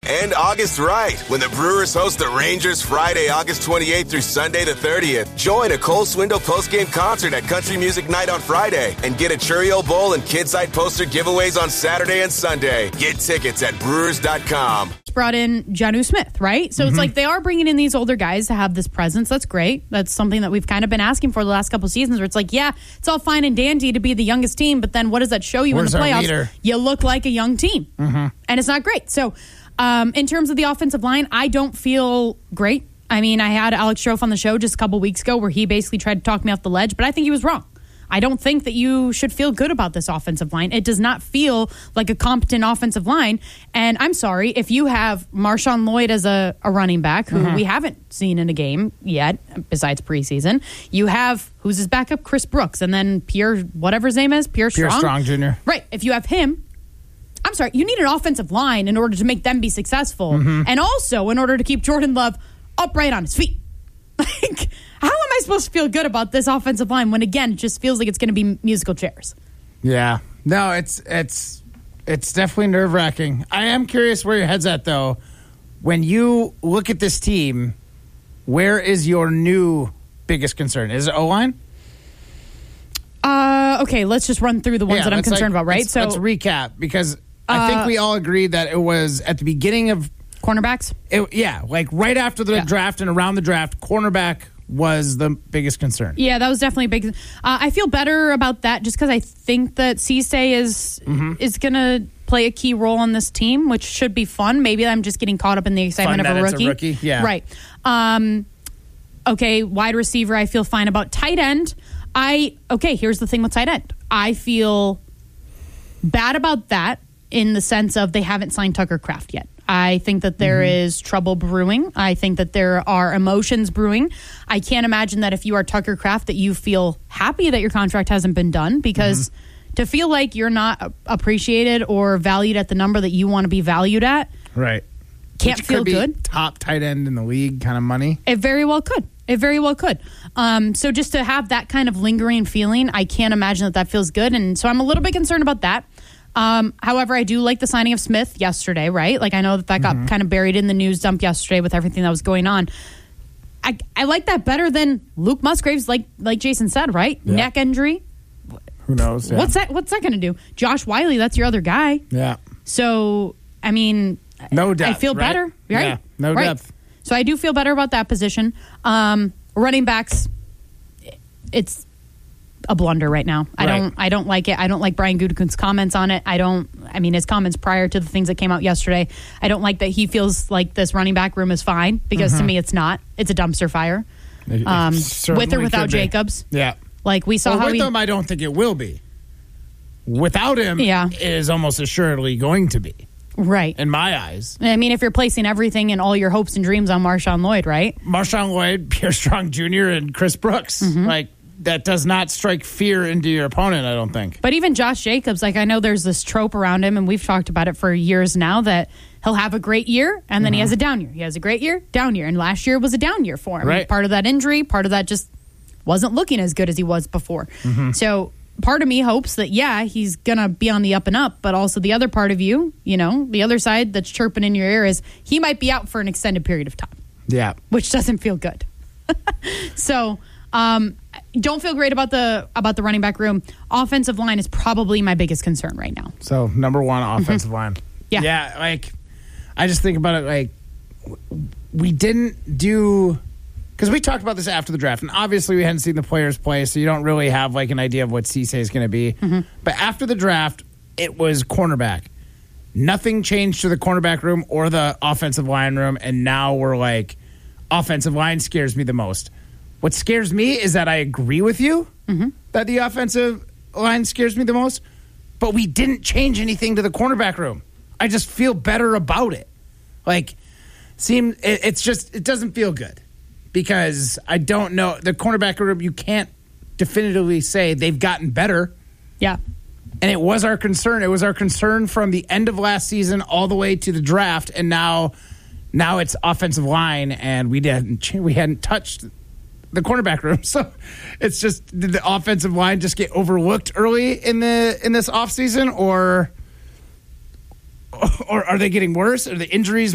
and August right when the Brewers host the Rangers Friday, August 28th through Sunday the 30th. Join a Cole Swindle postgame concert at Country Music Night on Friday and get a Cheerio Bowl and Kidside poster giveaways on Saturday and Sunday. Get tickets at brewers.com. Brought in Jonnu Smith, right? So it's like they are bringing in these older guys to have this presence. That's great. That's something that we've kind of been asking for the last couple of seasons, where it's like, yeah, it's all fine and dandy to be the youngest team, but then what does that show you in the playoffs? You look like a young team, and it's not great. So in terms of the offensive line, I don't feel great. I mean, I had Alex Strofe on the show just a couple weeks ago where he basically tried to talk me off the ledge, but I think he was wrong. I don't think that you should feel good about this offensive line. It does not feel like a competent offensive line. And I'm sorry, if you have Marshawn Lloyd as a running back, who we haven't seen in a game yet, besides preseason, you have, who's his backup? Chris Brooks, and then Pierre, whatever his name is, Pierre Strong Jr. Right. If you have him, I'm sorry, you need an offensive line in order to make them be successful. And also in order to keep Jordan Love upright on his feet. Like, how am I supposed to feel good about this offensive line when, again, it just feels like it's going to be musical chairs? Yeah. No, it's definitely nerve-wracking. I am curious where your head's at, though. When you look at this team, where is your new biggest concern? Is it O-line? Okay, let's just run through the ones that I'm concerned about, right? Let's recap, because I think we all agreed that it was at the beginning of cornerbacks? Like right after the draft and around the draft, cornerback was the biggest concern. Yeah, that was definitely a big. I feel better about that just because I think that Cisse is going to play a key role on this team, which should be fun. Maybe I'm just getting caught up in the excitement of a rookie. Yeah. Right. Okay, wide receiver, I feel fine about. Tight end, here's the thing with tight end. I feel bad about that in the sense of they haven't signed Tucker Kraft yet. I think that there is trouble brewing. I think that there are emotions brewing. I can't imagine that if you are Tucker Kraft that you feel happy that your contract hasn't been done, because to feel like you're not appreciated or valued at the number that you want to be valued at, right, can't feel good. Top tight end in the league kind of money. It very well could. So just to have that kind of lingering feeling, I can't imagine that feels good. And so I'm a little bit concerned about that. However, I do like the signing of Smith yesterday, right? Like, I know that got kind of buried in the news dump yesterday with everything that was going on. I like that better than Luke Musgraves, like Jason said, right? Yeah. Neck injury. Who knows? Yeah. What's that going to do? Josh Wiley, that's your other guy. Yeah. So, I mean, no depth, I feel better, right? Yeah, no depth. So I do feel better about that position. Running backs, it's a blunder right now. I don't like it. I don't like Brian Gutekunst's comments on it. His comments prior to the things that came out yesterday. I don't like that he feels like this running back room is fine, because to me it's not. It's a dumpster fire. With or without Jacobs. Yeah. Like we saw with him, I don't think it will be. Without him, it is almost assuredly going to be. Right. In my eyes. I mean, if you're placing everything and all your hopes and dreams on Marshawn Lloyd, right? Marshawn Lloyd, Pierre Strong Jr., and Chris Brooks. Like, that does not strike fear into your opponent, I don't think. But even Josh Jacobs, like, I know there's this trope around him, and we've talked about it for years now, that he'll have a great year, and then he has a down year. He has a great year, down year. And last year was a down year for him. Right. Part of that injury, part of that just wasn't looking as good as he was before. So part of me hopes that, he's going to be on the up and up, but also the other part of you, the other side that's chirping in your ear is he might be out for an extended period of time. Yeah. Which doesn't feel good. So, don't feel great about the running back room. Offensive line is probably my biggest concern right now. So, number one, offensive line. Yeah. Yeah, like, I just think about it, like, we didn't do... Because we talked about this after the draft, and obviously we hadn't seen the players play, so you don't really have like an idea of what Cisse is going to be. But after the draft, it was cornerback. Nothing changed to the cornerback room or the offensive line room, and now we're like, offensive line scares me the most. What scares me is that I agree with you that the offensive line scares me the most, but we didn't change anything to the cornerback room. I just feel better about it. Like, it doesn't feel good. Because I don't know, the cornerback room, you can't definitively say they've gotten better. Yeah. And it was our concern. It was our concern from the end of last season all the way to the draft, and now it's offensive line, and we hadn't touched the cornerback room. So it's just, did the offensive line just get overlooked early in this offseason, or are they getting worse? Are the injuries